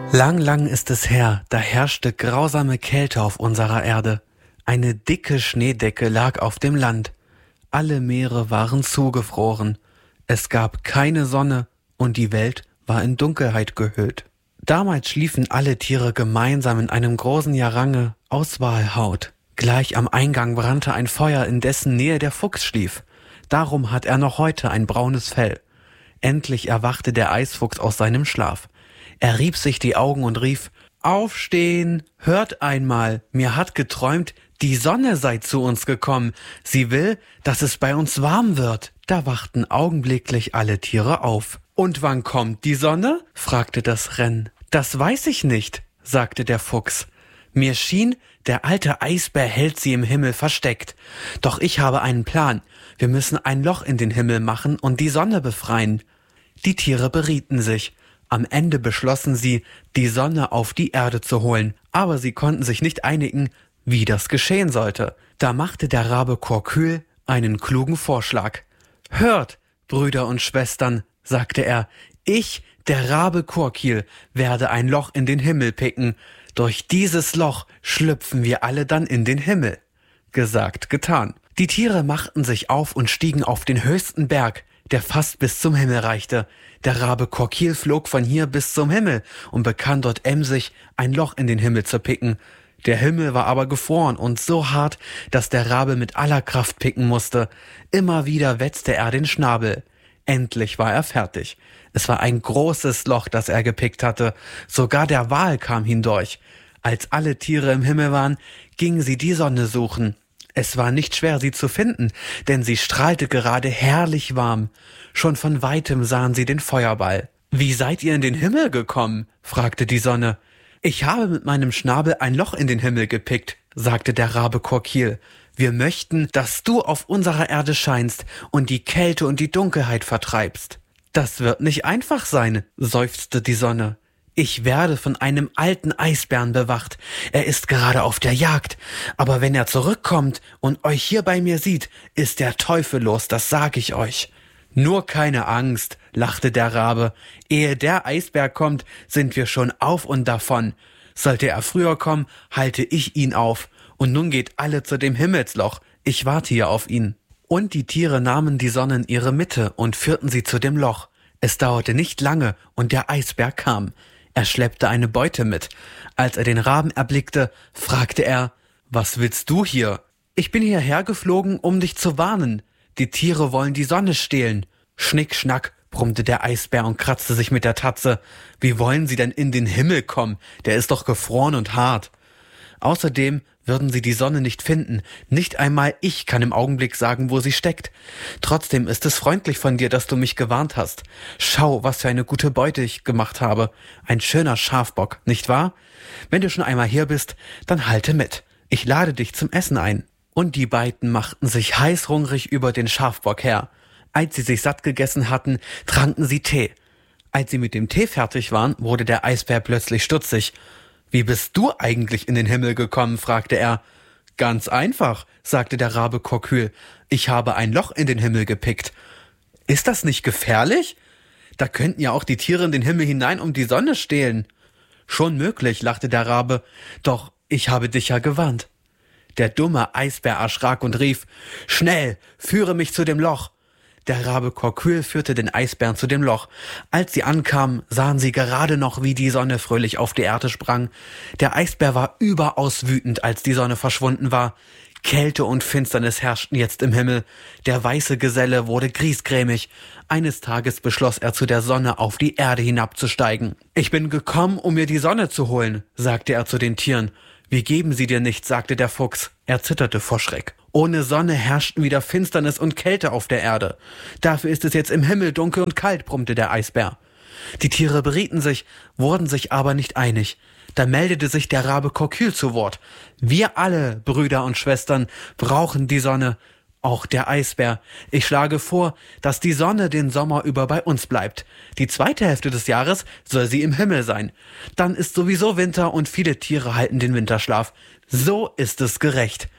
Lang, lang ist es her, da herrschte grausame Kälte auf unserer Erde. Eine dicke Schneedecke lag auf dem Land. Alle Meere waren zugefroren. Es gab keine Sonne und die Welt war in Dunkelheit gehüllt. Damals schliefen alle Tiere gemeinsam in einem großen Jarange aus Walhaut. Gleich am Eingang brannte ein Feuer, in dessen Nähe der Fuchs schlief. Darum hat er noch heute ein braunes Fell. Endlich erwachte der Eisfuchs aus seinem Schlaf. Er rieb sich die Augen und rief: »Aufstehen! Hört einmal! Mir hat geträumt, die Sonne sei zu uns gekommen. Sie will, dass es bei uns warm wird.« Da wachten augenblicklich alle Tiere auf. »Und wann kommt die Sonne?« fragte das Renn. »Das weiß ich nicht«, sagte der Fuchs. »Mir schien, der alte Eisbär hält sie im Himmel versteckt. Doch ich habe einen Plan. Wir müssen ein Loch in den Himmel machen und die Sonne befreien.« Die Tiere berieten sich. Am Ende beschlossen sie, die Sonne auf die Erde zu holen. Aber sie konnten sich nicht einigen, wie das geschehen sollte. Da machte der Rabe Korkül einen klugen Vorschlag. »Hört, Brüder und Schwestern«, sagte er, »ich, der Rabe Korkül, werde ein Loch in den Himmel picken. Durch dieses Loch schlüpfen wir alle dann in den Himmel.« Gesagt, getan. Die Tiere machten sich auf und stiegen auf den höchsten Berg, der fast bis zum Himmel reichte. Der Rabe Korkül flog von hier bis zum Himmel und begann dort emsig ein Loch in den Himmel zu picken. Der Himmel war aber gefroren und so hart, dass der Rabe mit aller Kraft picken musste. Immer wieder wetzte er den Schnabel. Endlich war er fertig. Es war ein großes Loch, das er gepickt hatte. Sogar der Wal kam hindurch. Als alle Tiere im Himmel waren, gingen sie die Sonne suchen. Es war nicht schwer, sie zu finden, denn sie strahlte gerade herrlich warm. Schon von weitem sahen sie den Feuerball. »Wie seid ihr in den Himmel gekommen?« fragte die Sonne. »Ich habe mit meinem Schnabel ein Loch in den Himmel gepickt«, sagte der Rabe Korkül. »Wir möchten, dass du auf unserer Erde scheinst und die Kälte und die Dunkelheit vertreibst.« »Das wird nicht einfach sein«, seufzte die Sonne. »Ich werde von einem alten Eisbären bewacht. Er ist gerade auf der Jagd. Aber wenn er zurückkommt und euch hier bei mir sieht, ist der Teufel los, das sag ich euch.« »Nur keine Angst«, lachte der Rabe. »Ehe der Eisbär kommt, sind wir schon auf und davon. Sollte er früher kommen, halte ich ihn auf. Und nun geht alle zu dem Himmelsloch. Ich warte hier auf ihn.« Und die Tiere nahmen die Sonne in ihre Mitte und führten sie zu dem Loch. Es dauerte nicht lange und der Eisbär kam. Er schleppte eine Beute mit. Als er den Raben erblickte, fragte er: »Was willst du hier?« »Ich bin hierher geflogen, um dich zu warnen. Die Tiere wollen die Sonne stehlen.« »Schnick, schnack«, brummte der Eisbär und kratzte sich mit der Tatze. »Wie wollen sie denn in den Himmel kommen? Der ist doch gefroren und hart.« Außerdem würden sie die Sonne nicht finden. Nicht einmal ich kann im Augenblick sagen, wo sie steckt. Trotzdem ist es freundlich von dir, dass du mich gewarnt hast. Schau, was für eine gute Beute ich gemacht habe. Ein schöner Schafbock, nicht wahr? Wenn du schon einmal hier bist, dann halte mit. Ich lade dich zum Essen ein.« Und die beiden machten sich heißhungrig über den Schafbock her. Als sie sich satt gegessen hatten, tranken sie Tee. Als sie mit dem Tee fertig waren, wurde der Eisbär plötzlich stutzig. »Wie bist du eigentlich in den Himmel gekommen?« fragte er. »Ganz einfach«, sagte der Rabe Korkül. »Ich habe ein Loch in den Himmel gepickt.« »Ist das nicht gefährlich? Da könnten ja auch die Tiere in den Himmel hinein um die Sonne stehlen.« »Schon möglich«, lachte der Rabe. »Doch ich habe dich ja gewarnt.« Der dumme Eisbär erschrak und rief: »Schnell, führe mich zu dem Loch!« Der Rabe Korkül führte den Eisbären zu dem Loch. Als sie ankamen, sahen sie gerade noch, wie die Sonne fröhlich auf die Erde sprang. Der Eisbär war überaus wütend, als die Sonne verschwunden war. Kälte und Finsternis herrschten jetzt im Himmel. Der weiße Geselle wurde griesgrämig. Eines Tages beschloss er, zu der Sonne auf die Erde hinabzusteigen. »Ich bin gekommen, um mir die Sonne zu holen«, sagte er zu den Tieren. »Wir geben sie dir nicht«, sagte der Fuchs. Er zitterte vor Schreck. Ohne Sonne herrschten wieder Finsternis und Kälte auf der Erde. Dafür ist es jetzt im Himmel dunkel und kalt, brummte der Eisbär. Die Tiere berieten sich, wurden sich aber nicht einig. Da meldete sich der Rabe Korkül zu Wort. »Wir alle, Brüder und Schwestern, brauchen die Sonne. Auch der Eisbär. Ich schlage vor, dass die Sonne den Sommer über bei uns bleibt. Die zweite Hälfte des Jahres soll sie im Himmel sein. Dann ist sowieso Winter und viele Tiere halten den Winterschlaf. So ist es gerecht.«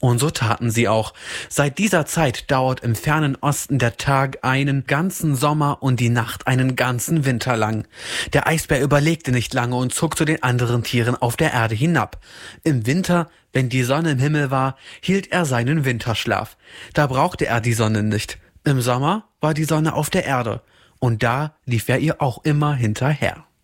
Und so taten sie auch. Seit dieser Zeit dauert im fernen Osten der Tag einen ganzen Sommer und die Nacht einen ganzen Winter lang. Der Eisbär überlegte nicht lange und zog zu den anderen Tieren auf der Erde hinab. Im Winter, wenn die Sonne im Himmel war, hielt er seinen Winterschlaf. Da brauchte er die Sonne nicht. Im Sommer war die Sonne auf der Erde. Und da lief er ihr auch immer hinterher.